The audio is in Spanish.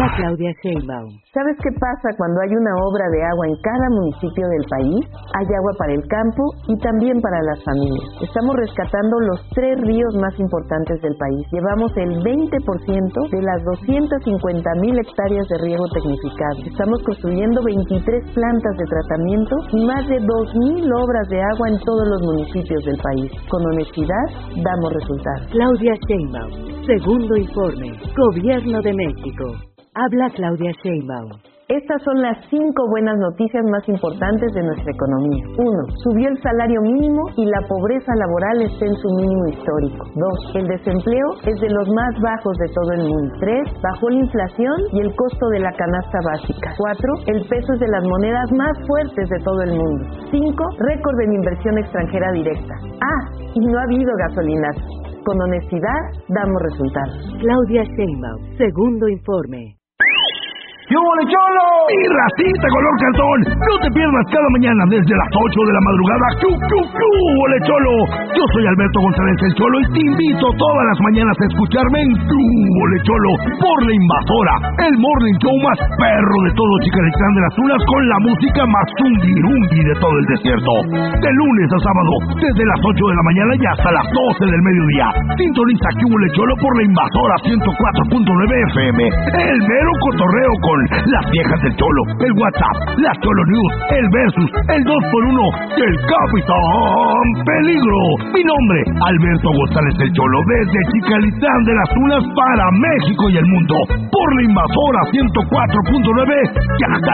Claudia Sheinbaum. ¿Sabes qué pasa cuando hay una obra de agua en cada municipio del país? Hay agua para el campo y también para las familias. Estamos rescatando los 3 ríos más importantes del país. Llevamos el 20% de las 250,000 hectáreas de riego tecnificado. Estamos construyendo 23 plantas de tratamiento y más de 2,000 obras de agua en todos los municipios del país. Con honestidad, damos resultados. Claudia Sheinbaum. Segundo informe. Gobierno de México. Habla Claudia Sheinbaum. Estas son las 5 buenas noticias más importantes de nuestra economía. 1. Subió el salario mínimo y la pobreza laboral está en su mínimo histórico. 2. El desempleo es de los más bajos de todo el mundo. 3. Bajó la inflación y el costo de la canasta básica. 4. El peso es de las monedas más fuertes de todo el mundo. 5. Récord en inversión extranjera directa. Y no ha habido gasolinazos. Con honestidad, damos resultados. Claudia Sheinbaum. Segundo informe. ¡Yo, Cholo! ¡Mi racita color cartón! No te pierdas cada mañana desde las 8 de la madrugada. ¡Chu, chu, chu! ¡Ole, Cholo! Yo soy Alberto González el Cholo y te invito todas las mañanas a escucharme en Tu Ole, Cholo por La Invasora, el morning show más perro de todo Chicalitlán de las Tunas con la música más zundirumbi de todo el desierto. De lunes a sábado, desde las 8 de la mañana y hasta las 12 del mediodía. Sintoniza Tu Ole, Cholo por La Invasora 104.9 FM. El mero cotorreo con las viejas del Cholo, el WhatsApp, las Cholo News, el Versus, el 2x1 del Capitán Peligro. Mi nombre, Alberto González el Cholo, desde Chicalitlán de las Tunas para México y el mundo, por La Invasora 104.9.